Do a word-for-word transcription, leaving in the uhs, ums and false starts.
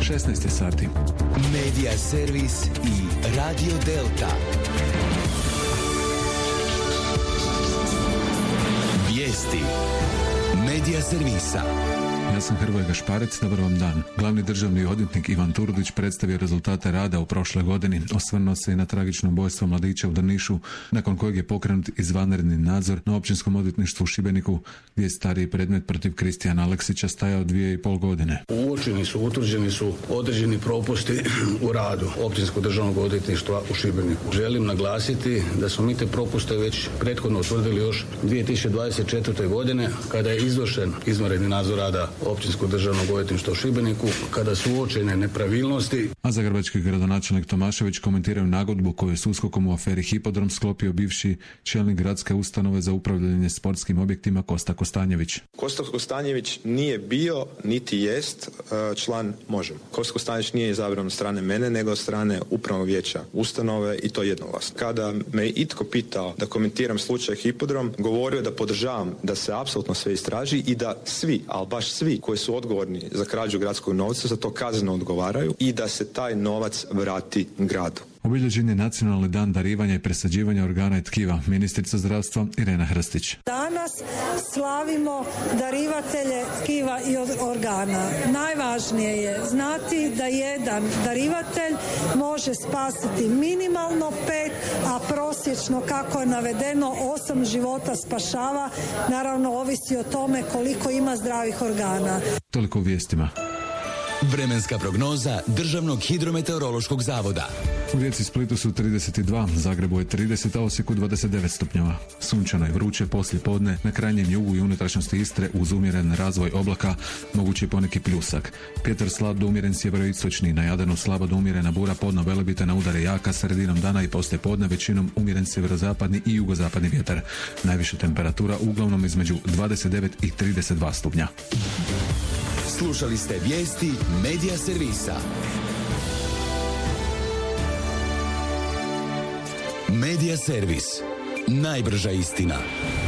šesnaest je sati. Medija servis i Radio Delta. Vijesti Medija servisa. Ja sam Hrvoje Gašparec, dobar vam dan. Glavni državni odvjetnik Ivan Turudić predstavio rezultate rada u prošloj godini. Osvrnuo se i na tragično ubojstvo mladića u Drnišu, nakon kojeg je pokrenut izvanredni nadzor na općinskom odvjetništvu u Šibeniku, gdje je stariji predmet protiv Kristijana Aleksića stajao dvije i pol godine. Uočeni su, utvrđeni su određeni propusti u radu općinskog državnog odvjetništva u Šibeniku. Želim naglasiti da smo mi te propuste već prethodno utvrdili još dvije tisuće dvadeset četvrte. godine, kada je izvršen izvanredni nadzor rada općinskog državnog odvjetništva u Šibeniku, kada su uočene nepravilnosti. A zagrebački gradonačelnik Tomašević komentiraju nagodbu koju je s USKOK-om u aferi Hipodrom sklopio bivši čelnik gradske ustanove za upravljanje sportskim objektima Kosta Kostanjević. Kosta Kostanjević nije bio, niti jest član Možemo. Kosta Kostanjević nije izabran od strane mene, nego od strane upravnog vijeća ustanove, i to jednoglasno. Kada me itko pitao da komentiram slučaj Hipodrom, govorio da podržavam da se apsolutno sve istraži i da svi, ali baš svi koji su odgovorni za krađu gradskog novca za to kazneno odgovaraju i da se taj novac vrati gradu. Obilježen je Nacionalni dan darivanja i presađivanja organa i tkiva. Ministrica zdravstva Irena Hrstić. Danas slavimo darivatelje tkiva i organa. Najvažnije je znati da jedan darivatelj može spasiti minimalno pet, a prosječno, kako je navedeno, osam života spašava. Naravno, ovisi o tome koliko ima zdravih organa. Toliko u vijestima. Vremenska prognoza Državnog hidrometeorološkog zavoda. U Rijeci i Splitu su trideset dva, Zagrebu je trideset, a Osijeku dvadeset devet stupnjeva. Sunčano i vruće poslije podne, na krajnjem jugu i unutrašnjosti Istre uz umjeren razvoj oblaka, mogući je poneki pljusak. Vjetar slab do umjeren sjeveroistočni, na Jadranu slaba do umjerena bura, podno Velebita na udare jaka, sredinom dana i poslije podne većinom umjeren sjeverozapadni i jugozapadni vjetar. Najviša temperatura uglavnom između dvadeset devet i trideset dva stupnja. Slušali ste vijesti Medija servisa. Medija servis. Najbrža istina.